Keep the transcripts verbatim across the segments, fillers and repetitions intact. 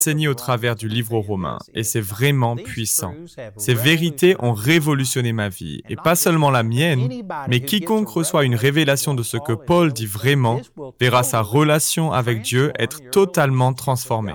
enseigné au travers du livre aux Romains, et c'est vraiment puissant. Ces vérités ont révolutionné ma vie, et pas seulement la mienne, mais quiconque reçoit une révélation de ce que Paul dit vraiment, verra sa relation avec Dieu être totalement transformée.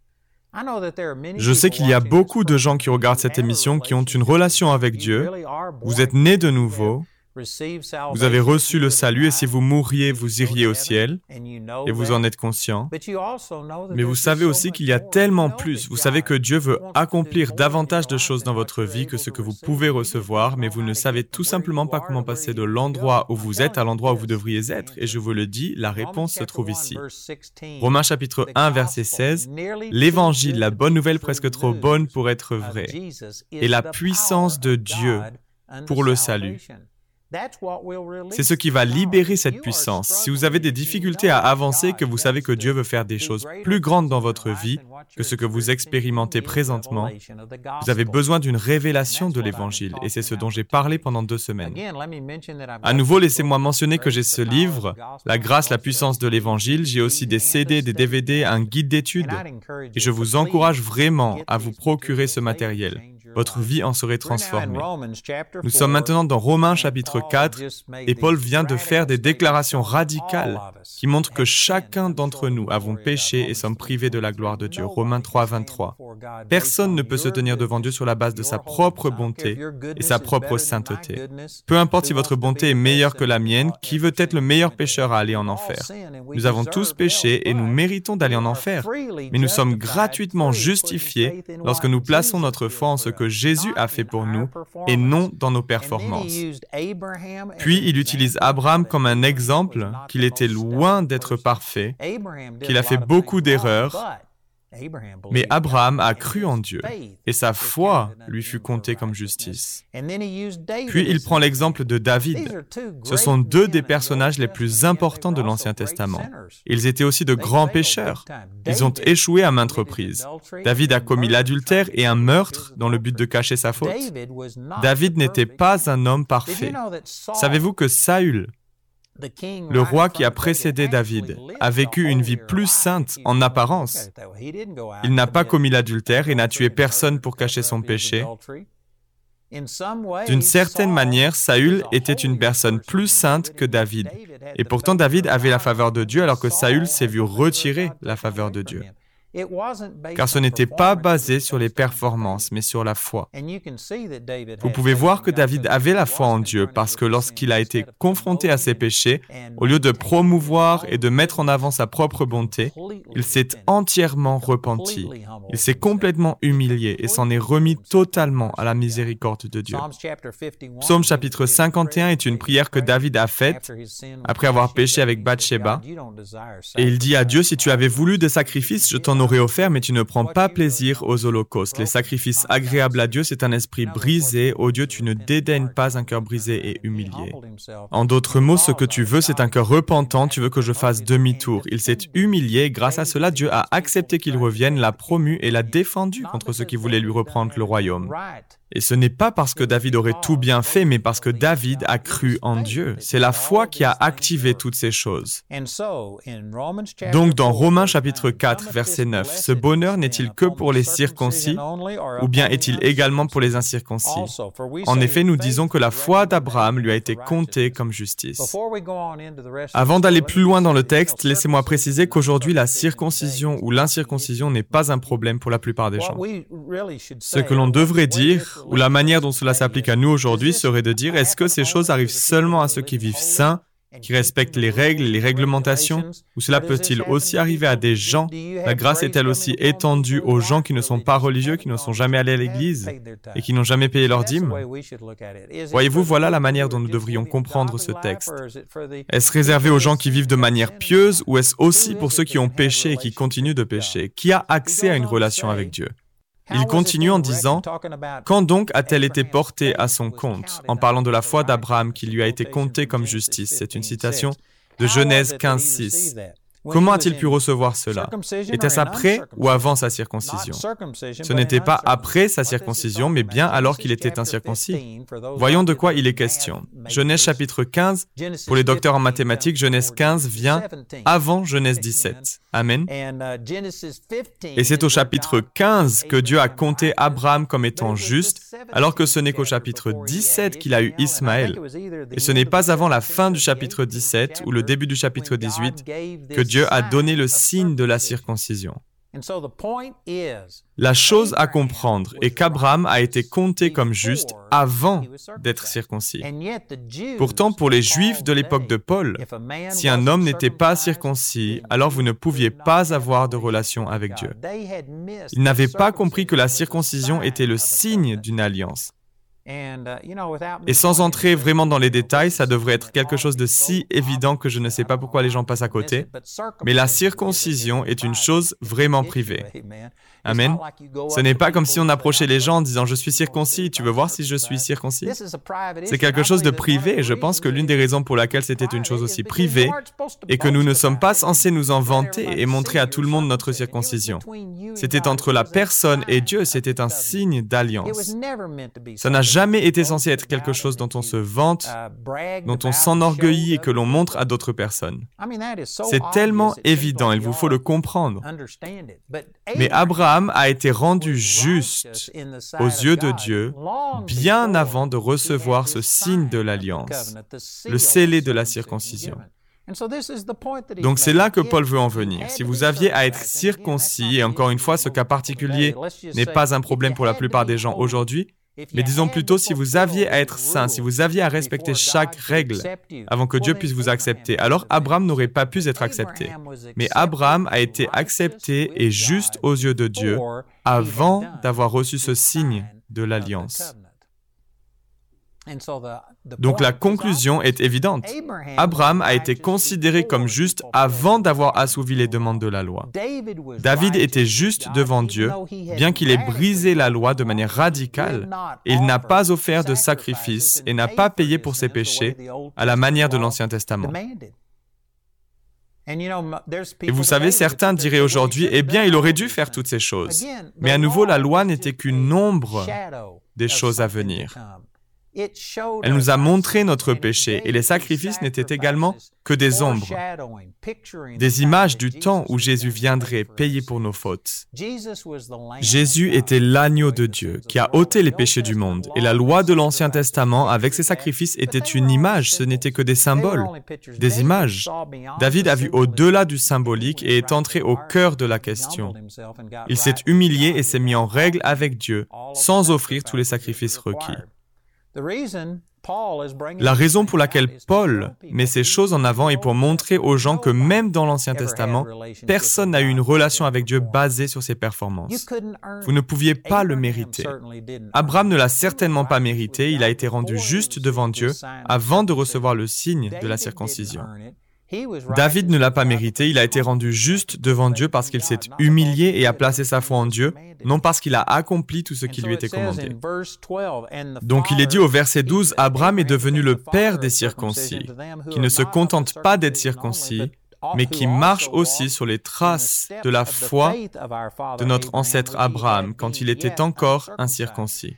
Je sais qu'il y a beaucoup de gens qui regardent cette émission qui ont une relation avec Dieu. Vous êtes nés de nouveau. Vous avez reçu le salut et si vous mourriez, vous iriez au ciel et vous en êtes conscient. Mais vous savez aussi qu'il y a tellement plus. Vous savez que Dieu veut accomplir davantage de choses dans votre vie que ce que vous pouvez recevoir, mais vous ne savez tout simplement pas comment passer de l'endroit où vous êtes à l'endroit où vous devriez être. Et je vous le dis, la réponse se trouve ici. Romains chapitre un, verset seize, « L'Évangile, la bonne nouvelle presque trop bonne pour être vraie, est la puissance de Dieu pour le salut. » C'est ce qui va libérer cette puissance. Si vous avez des difficultés à avancer, que vous savez que Dieu veut faire des choses plus grandes dans votre vie que ce que vous expérimentez présentement, vous avez besoin d'une révélation de l'Évangile, et c'est ce dont j'ai parlé pendant deux semaines. À nouveau, laissez-moi mentionner que j'ai ce livre, La grâce, la puissance de l'Évangile. J'ai aussi des C D, des D V D, un guide d'études, et je vous encourage vraiment à vous procurer ce matériel. Votre vie en serait transformée. Nous sommes maintenant dans Romains chapitre quatre et Paul vient de faire des déclarations radicales qui montrent que chacun d'entre nous avons péché et sommes privés de la gloire de Dieu. Romains trois, vingt-trois. Personne ne peut se tenir devant Dieu sur la base de sa propre bonté et sa propre sainteté. Peu importe si votre bonté est meilleure que la mienne, qui veut être le meilleur pécheur à aller en enfer? Nous avons tous péché et nous méritons d'aller en enfer. Mais nous sommes gratuitement justifiés lorsque nous plaçons notre foi en ce que Jésus a fait pour nous et non dans nos performances. Puis il utilise Abraham comme un exemple qu'il était loin d'être parfait, qu'il a fait beaucoup d'erreurs, mais Abraham a cru en Dieu et sa foi lui fut comptée comme justice. Puis il prend l'exemple de David. Ce sont deux des personnages les plus importants de l'Ancien Testament. Ils étaient aussi de grands pécheurs. Ils ont échoué à maintes reprises. David a commis l'adultère et un meurtre dans le but de cacher sa faute. David n'était pas un homme parfait. Savez-vous que Saül, le roi qui a précédé David, a vécu une vie plus sainte en apparence? Il n'a pas commis l'adultère et n'a tué personne pour cacher son péché. D'une certaine manière, Saül était une personne plus sainte que David. Et pourtant, David avait la faveur de Dieu alors que Saül s'est vu retirer la faveur de Dieu. Car ce n'était pas basé sur les performances, mais sur la foi. Vous pouvez voir que David avait la foi en Dieu parce que lorsqu'il a été confronté à ses péchés, au lieu de promouvoir et de mettre en avant sa propre bonté, il s'est entièrement repenti. Il s'est complètement humilié et s'en est remis totalement à la miséricorde de Dieu. Psaume chapitre cinquante et un est une prière que David a faite après avoir péché avec Bathsheba. Et il dit à Dieu, « Si tu avais voulu des sacrifices, je t'en aurais offert, mais tu ne prends pas plaisir aux holocaustes. Les sacrifices agréables à Dieu, c'est un esprit brisé. Ô Dieu, tu ne dédaignes pas un cœur brisé et humilié. » En d'autres mots, ce que tu veux, c'est un cœur repentant. Tu veux que je fasse demi-tour. Il s'est humilié. Et grâce à cela, Dieu a accepté qu'il revienne, l'a promu et l'a défendu contre ceux qui voulaient lui reprendre le royaume. Et ce n'est pas parce que David aurait tout bien fait, mais parce que David a cru en Dieu. C'est la foi qui a activé toutes ces choses. Donc, dans Romains chapitre quatre, verset neuf, ce bonheur n'est-il que pour les circoncis, ou bien est-il également pour les incirconcis? En effet, nous disons que la foi d'Abraham lui a été comptée comme justice. Avant d'aller plus loin dans le texte, laissez-moi préciser qu'aujourd'hui, la circoncision ou l'incirconcision n'est pas un problème pour la plupart des gens. Ce que l'on devrait dire, ou la manière dont cela s'applique à nous aujourd'hui serait de dire, est-ce que ces choses arrivent seulement à ceux qui vivent sains, qui respectent les règles et les réglementations, ou cela peut-il aussi arriver à des gens? La grâce est-elle aussi étendue aux gens qui ne sont pas religieux, qui ne sont jamais allés à l'église et qui n'ont jamais payé leur dîme? Voyez-vous, voilà la manière dont nous devrions comprendre ce texte. Est-ce réservé aux gens qui vivent de manière pieuse, ou est-ce aussi pour ceux qui ont péché et qui continuent de pécher? Qui a accès à une relation avec Dieu? Il continue en disant « Quand donc a-t-elle été portée à son compte ?» en parlant de la foi d'Abraham qui lui a été comptée comme justice. C'est une citation de Genèse quinze, six. Comment a-t-il pu recevoir cela? Était-ce après ou avant sa circoncision? Ce n'était pas après sa circoncision, mais bien alors qu'il était incirconcis. Voyons de quoi il est question. Genèse chapitre quinze, pour les docteurs en mathématiques, Genèse quinze vient avant Genèse dix-sept. Amen. Et c'est au chapitre quinze que Dieu a compté Abraham comme étant juste, alors que ce n'est qu'au chapitre dix-sept qu'il a eu Ismaël. Et ce n'est pas avant la fin du chapitre dix-sept ou le début du chapitre dix-huit que Dieu a donné le signe de la circoncision. La chose à comprendre est qu'Abraham a été compté comme juste avant d'être circoncis. Pourtant, pour les Juifs de l'époque de Paul, si un homme n'était pas circoncis, alors vous ne pouviez pas avoir de relation avec Dieu. Ils n'avaient pas compris que la circoncision était le signe d'une alliance. Et sans entrer vraiment dans les détails, ça devrait être quelque chose de si évident que je ne sais pas pourquoi les gens passent à côté, mais la circoncision est une chose vraiment privée. Amen. Ce n'est pas comme si on approchait les gens en disant « Je suis circoncis, tu veux voir si je suis circoncis ?» C'est quelque chose de privé et je pense que l'une des raisons pour laquelle c'était une chose aussi privée est que nous ne sommes pas censés nous en vanter et montrer à tout le monde notre circoncision. C'était entre la personne et Dieu, c'était un signe d'alliance. Ça n'a jamais été censé être quelque chose dont on se vante, dont on s'enorgueillit et que l'on montre à d'autres personnes. C'est tellement évident, il vous faut le comprendre. Mais Abraham a été rendu juste aux yeux de Dieu bien avant de recevoir ce signe de l'alliance, le scellé de la circoncision. Donc c'est là que Paul veut en venir. Si vous aviez à être circoncis, et encore une fois, ce cas particulier n'est pas un problème pour la plupart des gens aujourd'hui, mais disons plutôt si vous aviez à être saint, si vous aviez à respecter chaque règle avant que Dieu puisse vous accepter, alors Abraham n'aurait pas pu être accepté. Mais Abraham a été accepté et juste aux yeux de Dieu avant d'avoir reçu ce signe de l'alliance. Donc la conclusion est évidente. Abraham a été considéré comme juste avant d'avoir assouvi les demandes de la loi. David était juste devant Dieu, bien qu'il ait brisé la loi de manière radicale, et il n'a pas offert de sacrifice et n'a pas payé pour ses péchés à la manière de l'Ancien Testament. Et vous savez, certains diraient aujourd'hui, eh bien, il aurait dû faire toutes ces choses. Mais à nouveau, la loi n'était qu'une ombre des choses à venir. Elle nous a montré notre péché et les sacrifices n'étaient également que des ombres, des images du temps où Jésus viendrait payer pour nos fautes. Jésus était l'agneau de Dieu qui a ôté les péchés du monde et la loi de l'Ancien Testament avec ses sacrifices était une image, ce n'était que des symboles, des images. David a vu au-delà du symbolique et est entré au cœur de la question. Il s'est humilié et s'est mis en règle avec Dieu sans offrir tous les sacrifices requis. La raison pour laquelle Paul met ces choses en avant est pour montrer aux gens que même dans l'Ancien Testament, personne n'a eu une relation avec Dieu basée sur ses performances. Vous ne pouviez pas le mériter. Abraham ne l'a certainement pas mérité, il a été rendu juste devant Dieu avant de recevoir le signe de la circoncision. David ne l'a pas mérité, il a été rendu juste devant Dieu parce qu'il s'est humilié et a placé sa foi en Dieu, non parce qu'il a accompli tout ce qui lui était commandé. Donc il est dit au verset douze, Abraham est devenu le père des circoncis, qui ne se contente pas d'être circoncis, mais qui marche aussi sur les traces de la foi de notre ancêtre Abraham quand il était encore incirconcis.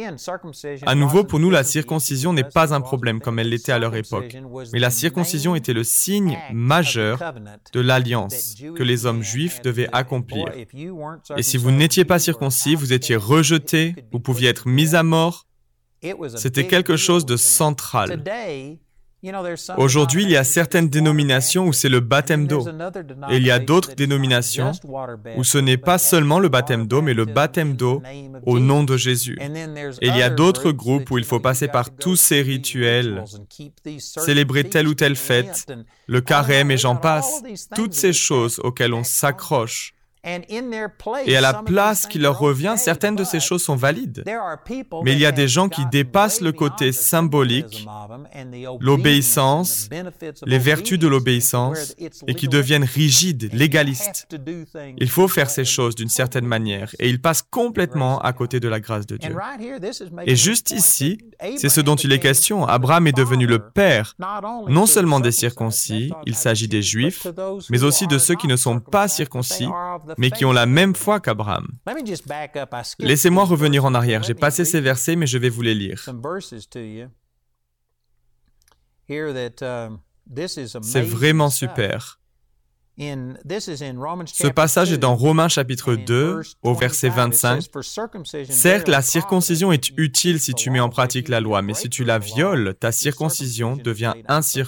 À nouveau, pour nous, la circoncision n'est pas un problème comme elle l'était à leur époque, mais la circoncision était le signe majeur de l'alliance que les hommes juifs devaient accomplir. Et si vous n'étiez pas circoncis, vous étiez rejeté, vous pouviez être mis à mort. C'était quelque chose de central. Aujourd'hui, il y a certaines dénominations où c'est le baptême d'eau. Et il y a d'autres dénominations où ce n'est pas seulement le baptême d'eau, mais le baptême d'eau au nom de Jésus. Et il y a d'autres groupes où il faut passer par tous ces rituels, célébrer telle ou telle fête, le carême et j'en passe, toutes ces choses auxquelles on s'accroche. Et à la place qui leur revient, certaines de ces choses sont valides. Mais il y a des gens qui dépassent le côté symbolique, l'obéissance, les vertus de l'obéissance, et qui deviennent rigides, légalistes. Il faut faire ces choses d'une certaine manière, et ils passent complètement à côté de la grâce de Dieu. Et juste ici, c'est ce dont il est question. Abraham est devenu le père, non seulement des circoncis, il s'agit des Juifs, mais aussi de ceux qui ne sont pas circoncis, mais qui ont la même foi qu'Abraham. Laissez-moi revenir en arrière. J'ai passé ces versets, mais je vais vous les lire. C'est vraiment super. Ce passage est dans Romains chapitre deux, au verset vingt-cinq. « Certes, la circoncision est utile si tu mets en pratique la loi, mais si tu la violes, ta circoncision devient incirconcision. »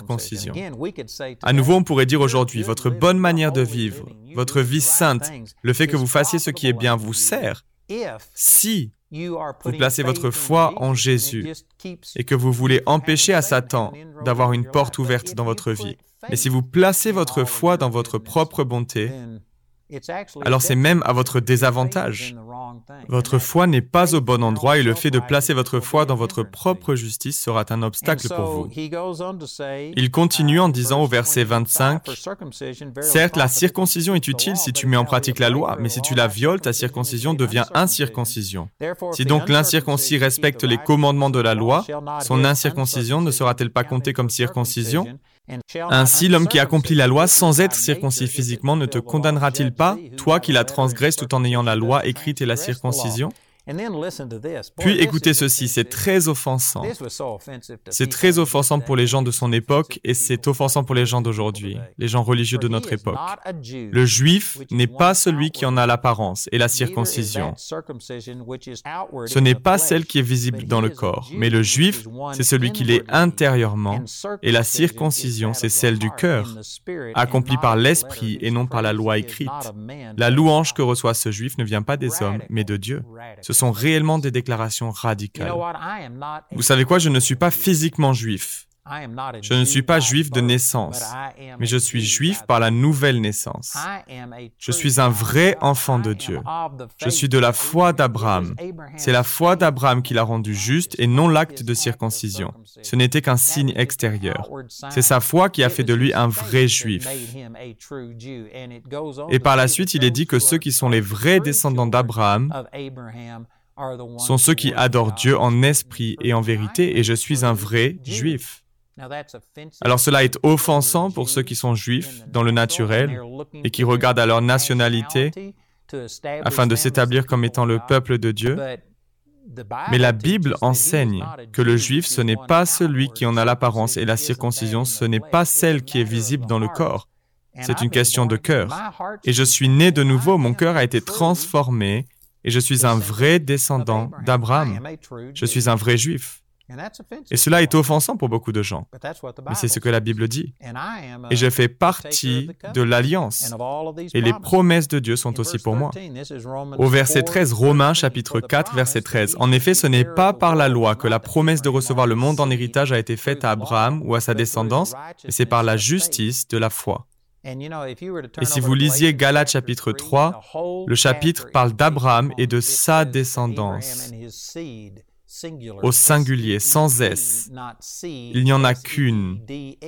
À nouveau, on pourrait dire aujourd'hui, votre bonne manière de vivre, votre vie sainte, le fait que vous fassiez ce qui est bien vous sert. Si vous placez votre foi en Jésus et que vous voulez empêcher à Satan d'avoir une porte ouverte dans votre vie, mais si vous placez votre foi dans votre propre bonté, alors c'est même à votre désavantage. Votre foi n'est pas au bon endroit et le fait de placer votre foi dans votre propre justice sera un obstacle pour vous. Il continue en disant au verset vingt-cinq, « Certes, la circoncision est utile si tu mets en pratique la loi, mais si tu la violes, ta circoncision devient incirconcision. Si donc l'incirconcis respecte les commandements de la loi, son incirconcision ne sera-t-elle pas comptée comme circoncision ? Ainsi, l'homme qui accomplit la loi sans être circoncis physiquement ne te condamnera-t-il pas, toi qui la transgresses tout en ayant la loi écrite et la circoncision ? » Puis écoutez ceci, c'est très offensant. C'est très offensant pour les gens de son époque et c'est offensant pour les gens d'aujourd'hui, les gens religieux de notre époque. Le juif n'est pas celui qui en a l'apparence et la circoncision. Ce n'est pas celle qui est visible dans le corps, mais le juif, c'est celui qui l'est intérieurement et la circoncision, c'est celle du cœur, accomplie par l'esprit et non par la loi écrite. La louange que reçoit ce juif ne vient pas des hommes, mais de Dieu. Ce sont réellement des déclarations radicales. Vous savez quoi? Je ne suis pas physiquement juif. Je ne suis pas juif de naissance, mais je suis juif par la nouvelle naissance. Je suis un vrai enfant de Dieu. Je suis de la foi d'Abraham. C'est la foi d'Abraham qui l'a rendu juste et non l'acte de circoncision. Ce n'était qu'un signe extérieur. C'est sa foi qui a fait de lui un vrai juif. Et par la suite, il est dit que ceux qui sont les vrais descendants d'Abraham sont ceux qui adorent Dieu en esprit et en vérité, et je suis un vrai juif. Alors cela est offensant pour ceux qui sont juifs dans le naturel et qui regardent à leur nationalité afin de s'établir comme étant le peuple de Dieu. Mais la Bible enseigne que le juif, ce n'est pas celui qui en a l'apparence et la circoncision, ce n'est pas celle qui est visible dans le corps. C'est une question de cœur. Et je suis né de nouveau, mon cœur a été transformé et je suis un vrai descendant d'Abraham. Je suis un vrai juif. Et cela est offensant pour beaucoup de gens. Mais c'est ce que la Bible dit. Et je fais partie de l'Alliance. Et les promesses de Dieu sont aussi pour moi. Au verset treize, Romains chapitre quatre, verset treize. En effet, ce n'est pas par la loi que la promesse de recevoir le monde en héritage a été faite à Abraham ou à sa descendance, mais c'est par la justice de la foi. Et si vous lisiez Galates chapitre trois, le chapitre parle d'Abraham et de sa descendance. Au singulier, sans S. Il n'y en a qu'une.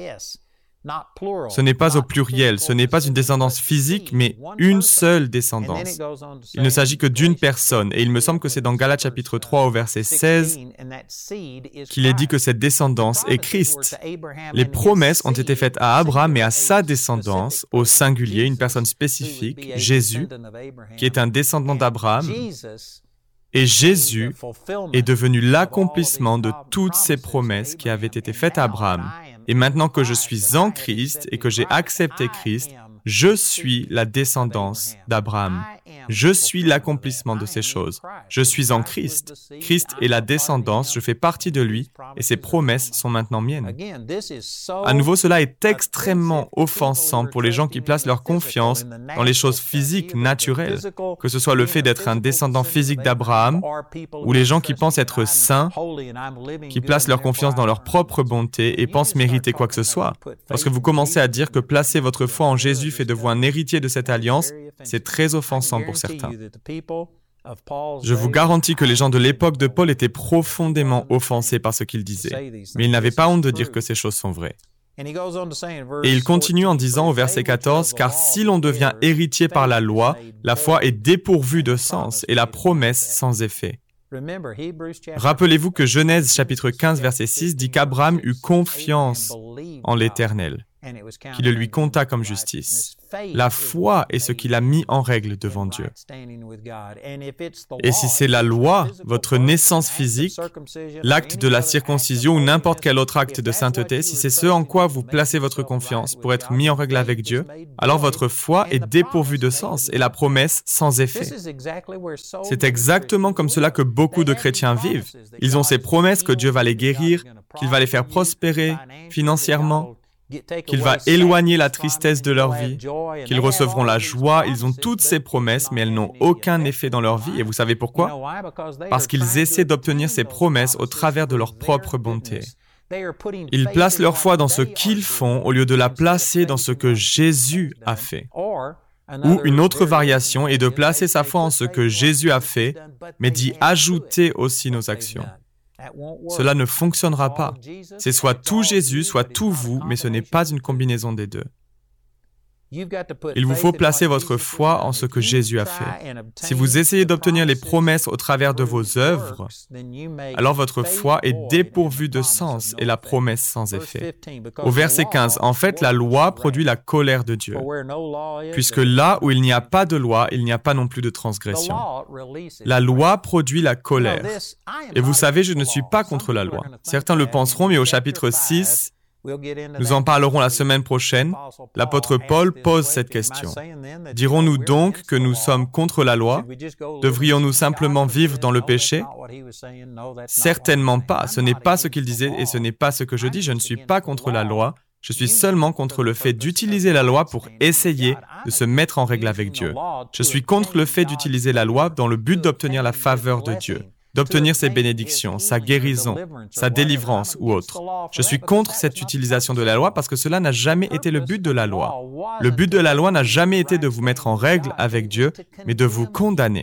Ce n'est pas au pluriel, ce n'est pas une descendance physique, mais une seule descendance. Il ne s'agit que d'une personne, et il me semble que c'est dans Galates chapitre trois au verset seize qu'il est dit que cette descendance est Christ. Les promesses ont été faites à Abraham et à sa descendance, au singulier, une personne spécifique, Jésus, qui est un descendant d'Abraham. Et Jésus est devenu l'accomplissement de toutes ces promesses qui avaient été faites à Abraham. Et maintenant que je suis en Christ et que j'ai accepté Christ, je suis la descendance d'Abraham. Je suis l'accomplissement de ces choses. Je suis en Christ. Christ est la descendance, je fais partie de lui et ses promesses sont maintenant miennes. À nouveau, cela est extrêmement offensant pour les gens qui placent leur confiance dans les choses physiques, naturelles, que ce soit le fait d'être un descendant physique d'Abraham ou les gens qui pensent être saints, qui placent leur confiance dans leur propre bonté et pensent mériter quoi que ce soit. Lorsque vous commencez à dire que placer votre foi en Jésus fait de vous un héritier de cette alliance, c'est très offensant pour certains. Je vous garantis que les gens de l'époque de Paul étaient profondément offensés par ce qu'il disait, mais ils n'avaient pas honte de dire que ces choses sont vraies. Et il continue en disant au verset quatorze, « Car si l'on devient héritier par la loi, la foi est dépourvue de sens et la promesse sans effet. » Rappelez-vous que Genèse chapitre quinze, verset six dit qu'Abraham eut confiance en l'Éternel, qui le lui compta comme justice. La foi est ce qu'il a mis en règle devant Dieu. Et si c'est la loi, votre naissance physique, l'acte de la circoncision ou n'importe quel autre acte de sainteté, si c'est ce en quoi vous placez votre confiance pour être mis en règle avec Dieu, alors votre foi est dépourvue de sens et la promesse sans effet. C'est exactement comme cela que beaucoup de chrétiens vivent. Ils ont ces promesses que Dieu va les guérir, qu'il va les faire prospérer financièrement, qu'il va éloigner la tristesse de leur vie, qu'ils recevront la joie. Ils ont toutes ces promesses, mais elles n'ont aucun effet dans leur vie. Et vous savez pourquoi? Parce qu'ils essaient d'obtenir ces promesses au travers de leur propre bonté. Ils placent leur foi dans ce qu'ils font au lieu de la placer dans ce que Jésus a fait. Ou une autre variation est de placer sa foi en ce que Jésus a fait, mais d'y ajouter aussi nos actions. Cela ne fonctionnera pas. C'est soit tout Jésus, soit tout vous, mais ce n'est pas une combinaison des deux. Il vous faut placer votre foi en ce que Jésus a fait. Si vous essayez d'obtenir les promesses au travers de vos œuvres, alors votre foi est dépourvue de sens et la promesse sans effet. Au verset quinze, en fait, la loi produit la colère de Dieu, puisque là où il n'y a pas de loi, il n'y a pas non plus de transgression. La loi produit la colère. Et vous savez, je ne suis pas contre la loi. Certains le penseront, mais au chapitre six, nous en parlerons la semaine prochaine. L'apôtre Paul pose cette question. Dirons-nous donc que nous sommes contre la loi? Devrions-nous simplement vivre dans le péché? Certainement pas. Ce n'est pas ce qu'il disait et ce n'est pas ce que je dis. Je ne suis pas contre la loi. Je suis seulement contre le fait d'utiliser la loi pour essayer de se mettre en règle avec Dieu. Je suis contre le fait d'utiliser la loi dans le but d'obtenir la faveur de Dieu, d'obtenir ses bénédictions, sa guérison, sa délivrance ou autre. Je suis contre cette utilisation de la loi parce que cela n'a jamais été le but de la loi. Le but de la loi n'a jamais été de vous mettre en règle avec Dieu, mais de vous condamner.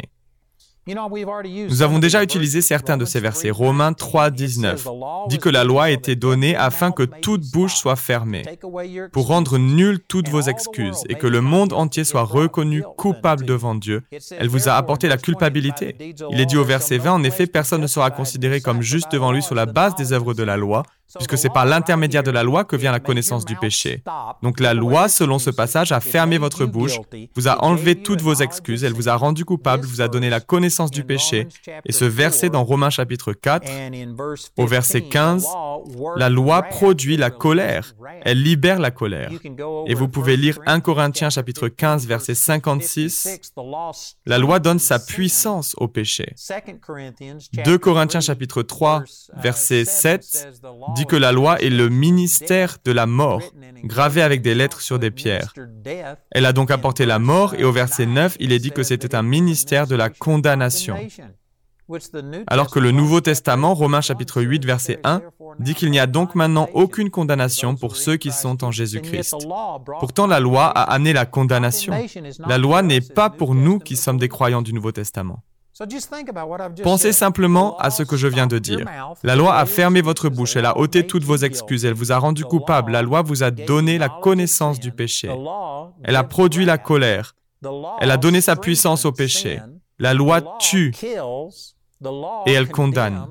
Nous avons déjà utilisé certains de ces versets. Romains trois, dix-neuf dit que la loi a été donnée afin que toute bouche soit fermée, pour rendre nulles toutes vos excuses et que le monde entier soit reconnu coupable devant Dieu. Elle vous a apporté la culpabilité. Il est dit au verset vingt, en effet, personne ne sera considéré comme juste devant lui sur la base des œuvres de la loi, puisque c'est par l'intermédiaire de la loi que vient la connaissance du péché. Donc la loi, selon ce passage, a fermé votre bouche, vous a enlevé toutes vos excuses, elle vous a rendu coupable, vous a donné la connaissance du péché. Et ce verset dans Romains chapitre quatre, au verset quinze, la loi produit la colère, elle libère la colère. Et vous pouvez lire un Corinthiens chapitre quinze, verset cinquante-six, la loi donne sa puissance au péché. deux Corinthiens chapitre trois, verset sept, dit que la loi est le ministère de la mort, gravé avec des lettres sur des pierres. Elle a donc apporté la mort, et au verset neuf, il est dit que c'était un ministère de la condamnation. Alors que le Nouveau Testament, Romains chapitre huit, verset un, dit qu'il n'y a donc maintenant aucune condamnation pour ceux qui sont en Jésus-Christ. Pourtant, la loi a amené la condamnation. La loi n'est pas pour nous qui sommes des croyants du Nouveau Testament. Pensez simplement à ce que je viens de dire. La loi a fermé votre bouche, elle a ôté toutes vos excuses, elle vous a rendu coupable, la loi vous a donné la connaissance du péché. Elle a produit la colère, elle a donné sa puissance au péché. La loi tue et elle condamne.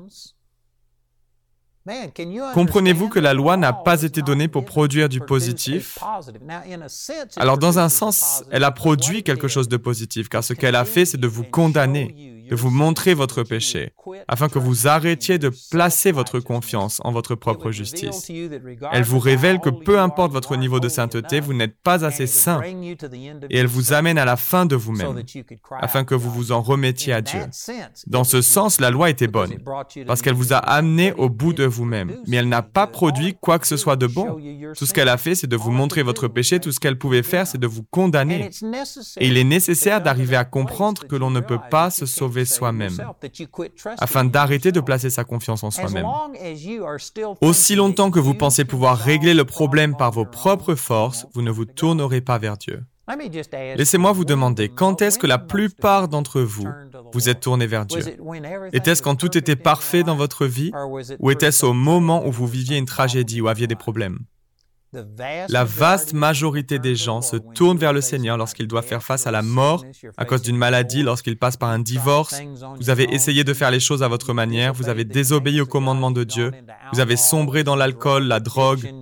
Comprenez-vous que la loi n'a pas été donnée pour produire du positif? Alors, dans un sens, elle a produit quelque chose de positif, car ce qu'elle a fait, c'est de vous condamner, de vous montrer votre péché, afin que vous arrêtiez de placer votre confiance en votre propre justice. Elle vous révèle que peu importe votre niveau de sainteté, vous n'êtes pas assez saint, et elle vous amène à la fin de vous-même, afin que vous vous en remettiez à Dieu. Dans ce sens, la loi était bonne, parce qu'elle vous a amené au bout de vous-même, mais elle n'a pas produit quoi que ce soit de bon. Tout ce qu'elle a fait, c'est de vous montrer votre péché, tout ce qu'elle pouvait faire, c'est de vous condamner. Et il est nécessaire d'arriver à comprendre que l'on ne peut pas se sauver soi-même, afin d'arrêter de placer sa confiance en soi-même. Aussi longtemps que vous pensez pouvoir régler le problème par vos propres forces, vous ne vous tournerez pas vers Dieu. Laissez-moi vous demander, quand est-ce que la plupart d'entre vous vous êtes tournés vers Dieu? Était-ce quand tout était parfait dans votre vie, ou était-ce au moment où vous viviez une tragédie ou aviez des problèmes? La vaste majorité des gens se tournent vers le Seigneur lorsqu'ils doivent faire face à la mort, à cause d'une maladie, lorsqu'ils passent par un divorce. Vous avez essayé de faire les choses à votre manière, vous avez désobéi au commandement de Dieu, vous avez sombré dans l'alcool, la drogue,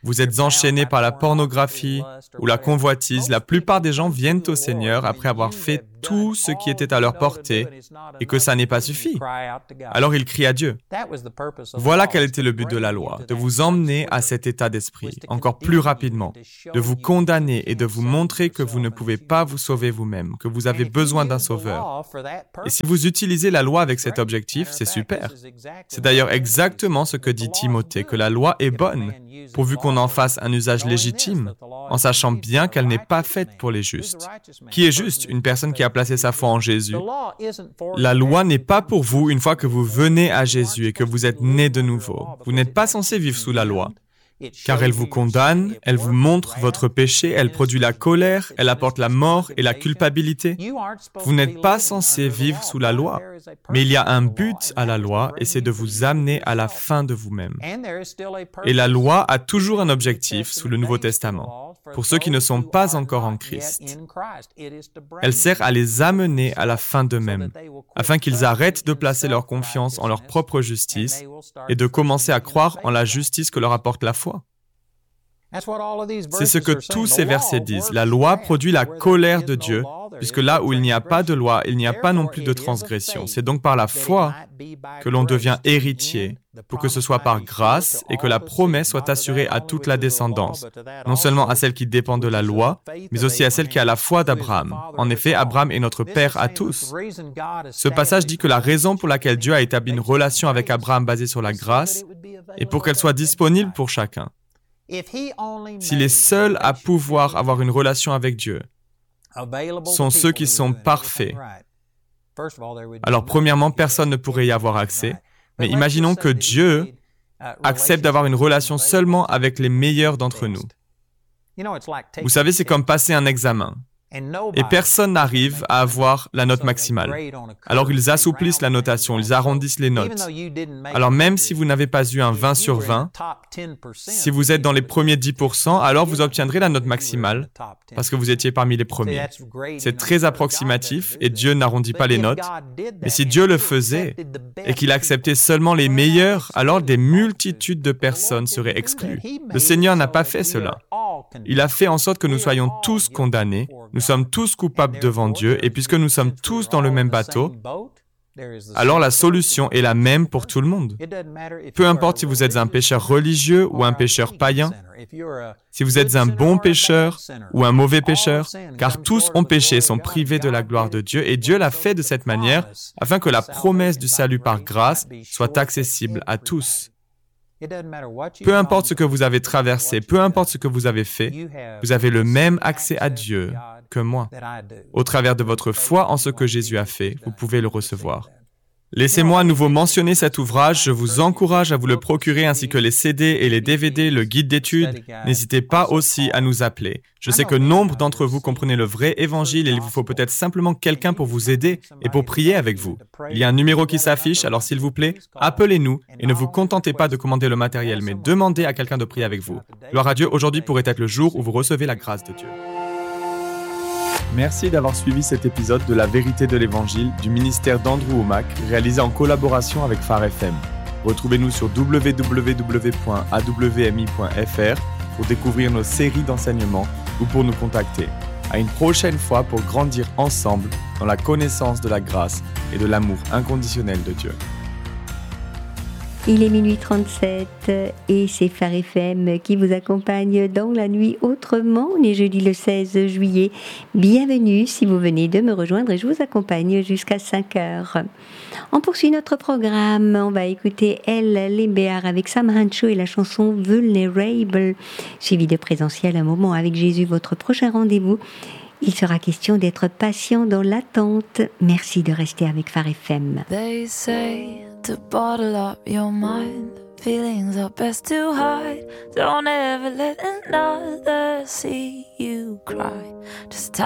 vous êtes enchaîné par la pornographie ou la convoitise, la plupart des gens viennent au Seigneur après avoir fait tout ce qui était à leur portée et que ça n'est pas suffi. Alors ils crient à Dieu. Voilà quel était le but de la loi, de vous emmener à cet état d'esprit, encore plus rapidement, de vous condamner et de vous montrer que vous ne pouvez pas vous sauver vous-même, que vous avez besoin d'un sauveur. Et si vous utilisez la loi avec cet objectif, c'est super. C'est d'ailleurs exactement ce que dit Timothée, que la loi est bonne, pourvu qu'on en fasse un usage légitime, en sachant bien qu'elle n'est pas faite pour les justes. Qui est juste? Une personne qui a placé sa foi en Jésus. La loi n'est pas pour vous une fois que vous venez à Jésus et que vous êtes né de nouveau. Vous n'êtes pas censé vivre sous la loi, car elle vous condamne, elle vous montre votre péché, elle produit la colère, elle apporte la mort et la culpabilité. Vous n'êtes pas censé vivre sous la loi, mais il y a un but à la loi et c'est de vous amener à la fin de vous-même. Et la loi a toujours un objectif sous le Nouveau Testament, pour ceux qui ne sont pas encore en Christ. Elle sert à les amener à la fin d'eux-mêmes, afin qu'ils arrêtent de placer leur confiance en leur propre justice et de commencer à croire en la justice que leur apporte la foi. C'est ce que tous ces versets disent. La loi produit la colère de Dieu, puisque là où il n'y a pas de loi, il n'y a pas non plus de transgression. C'est donc par la foi que l'on devient héritier, pour que ce soit par grâce et que la promesse soit assurée à toute la descendance, non seulement à celle qui dépend de la loi, mais aussi à celle qui a la foi d'Abraham. En effet, Abraham est notre père à tous. Ce passage dit que la raison pour laquelle Dieu a établi une relation avec Abraham basée sur la grâce est pour qu'elle soit disponible pour chacun. Si les seuls à pouvoir avoir une relation avec Dieu sont ceux qui sont parfaits, alors premièrement, personne ne pourrait y avoir accès, mais imaginons que Dieu accepte d'avoir une relation seulement avec les meilleurs d'entre nous. Vous savez, c'est comme passer un examen. Et personne n'arrive à avoir la note maximale. Alors ils assouplissent la notation, ils arrondissent les notes. Alors même si vous n'avez pas eu un vingt sur vingt, si vous êtes dans les premiers dix pour cent, alors vous obtiendrez la note maximale parce que vous étiez parmi les premiers. C'est très approximatif et Dieu n'arrondit pas les notes. Mais si Dieu le faisait et qu'il acceptait seulement les meilleurs, alors des multitudes de personnes seraient exclues. Le Seigneur n'a pas fait cela. Il a fait en sorte que nous soyons tous condamnés. Nous sommes tous coupables devant Dieu, et puisque nous sommes tous dans le même bateau, alors la solution est la même pour tout le monde. Peu importe si vous êtes un pécheur religieux ou un pécheur païen, si vous êtes un bon pécheur ou un mauvais pécheur, car tous ont péché et sont privés de la gloire de Dieu, et Dieu l'a fait de cette manière afin que la promesse du salut par grâce soit accessible à tous. Peu importe ce que vous avez traversé, peu importe ce que vous avez fait, vous avez le même accès à Dieu que moi. Au travers de votre foi en ce que Jésus a fait, vous pouvez le recevoir. Laissez-moi à nouveau mentionner cet ouvrage, je vous encourage à vous le procurer ainsi que les C D et les D V D, le guide d'études. N'hésitez pas aussi à nous appeler. Je sais que nombre d'entre vous comprenez le vrai évangile et il vous faut peut-être simplement quelqu'un pour vous aider et pour prier avec vous. Il y a un numéro qui s'affiche, alors s'il vous plaît, appelez-nous et ne vous contentez pas de commander le matériel, mais demandez à quelqu'un de prier avec vous. Gloire à Dieu, aujourd'hui pourrait être le jour où vous recevez la grâce de Dieu. Merci d'avoir suivi cet épisode de La Vérité de l'Évangile du ministère d'Andrew Wommack, réalisé en collaboration avec Phare F M. Retrouvez-nous sur w w w point a w m i point f r pour découvrir nos séries d'enseignements ou pour nous contacter. À une prochaine fois pour grandir ensemble dans la connaissance de la grâce et de l'amour inconditionnel de Dieu. Il est minuit trente-sept et c'est Phare F M qui vous accompagne dans la nuit autrement. On est jeudi le seize juillet. Bienvenue si vous venez de me rejoindre et je vous accompagne jusqu'à cinq heures. On poursuit notre programme. On va écouter Elle Lembéar avec Sam Hancho et la chanson Vulnerable. Suivi de présentiel, un moment avec Jésus, votre prochain rendez-vous. Il sera question d'être patient dans l'attente. Merci de rester avec Phare F M. They say to bottle up your mind. Feelings are best to hide. Don't ever let another see you cry. Just